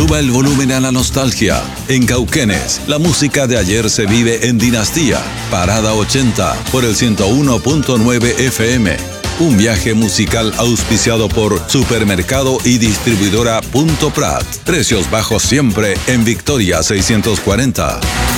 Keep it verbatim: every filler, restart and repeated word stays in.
Suba el volumen a la nostalgia. En Cauquenes, la música de ayer se vive en Dinastía. Parada ochenta por el ciento uno punto nueve F M. Un viaje musical auspiciado por Supermercado y Distribuidora Punto Prat. Precios bajos siempre en Victoria seiscientos cuarenta.